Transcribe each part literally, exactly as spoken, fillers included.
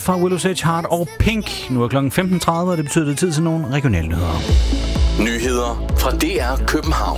Fra Willow's Edge, Heart og Pink. Nu er klokken femten tredive, og det betyder det tid til nogle regionale nyheder. Nyheder fra D R København.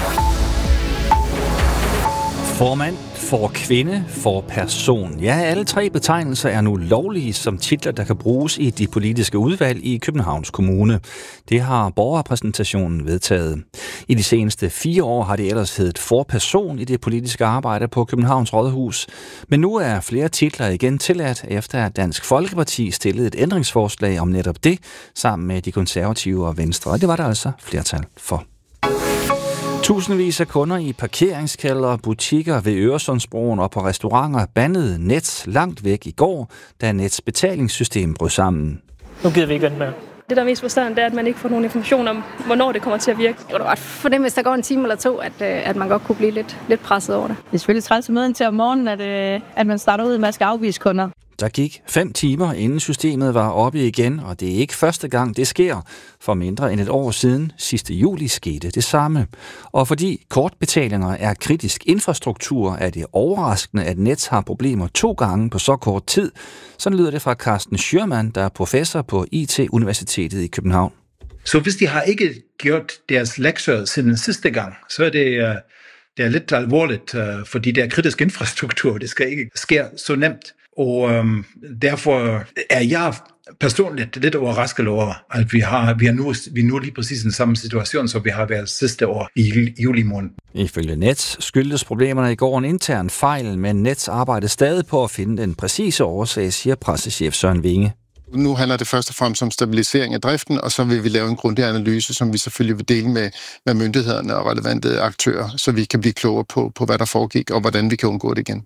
Formand, for kvinde, for person. Ja, alle tre betegnelser er nu lovlige som titler, der kan bruges i de politiske udvalg i Københavns Kommune. Det har borgerrepræsentationen vedtaget. I de seneste fire år har det ellers heddet for person i det politiske arbejde på Københavns Rådhus. Men nu er flere titler igen tilladt, efter at Dansk Folkeparti stillede et ændringsforslag om netop det, sammen med de konservative og Venstre. Og det var der altså flertal for. Tusindvis af kunder i parkeringskældre, butikker ved Øresundsbroen og på restauranter bandede Nets langt væk i går, da Nets betalingssystem brød sammen. Nu gider vi ikke vente mere. Det, der er mest frustrerende, det er, at man ikke får nogen information om, hvornår det kommer til at virke. Det var godt for dem, hvis der går en time eller to, at, at man godt kunne blive lidt, lidt presset over det. Det er selvfølgelig træls at møde ind til om morgenen, at, at man starter ud med at skal afvise kunder. Der gik fem timer, inden systemet var oppe igen, og det er ikke første gang, det sker. For mindre end et år siden, sidste juli, skete det samme. Og fordi kortbetalinger er kritisk infrastruktur, er det overraskende, at Nets har problemer to gange på så kort tid. Sådan lyder det fra Carsten Schürmann, der er professor på I T-universitetet i København. Så hvis de har ikke gjort deres lektier siden sidste gang, så er det, det er lidt alvorligt, fordi det er kritisk infrastruktur. Det skal ikke ske så nemt. Og øhm, derfor er jeg personligt lidt overrasket over, at vi har vi er nu vi er nu lige præcis den samme situation, som vi har været sidste år i juli måned. Ifølge Nets skyldtes problemerne i går en intern fejl, men Nets arbejder stadig på at finde den præcise årsag, siger pressechef Søren Winge. Nu handler det først og fremmest om stabilisering af driften, og så vil vi lave en grundig analyse, som vi selvfølgelig vil dele med, med myndighederne og relevante aktører, så vi kan blive klogere på, på, hvad der foregik, og hvordan vi kan undgå det igen.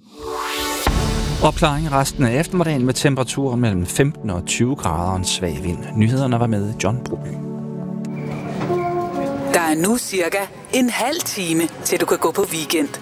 Opklaring resten af eftermiddagen med temperaturer mellem femten og tyve grader og en svag vind. Nyhederne var med John Broby. Der er nu cirka en halv time, til du kan gå på weekend.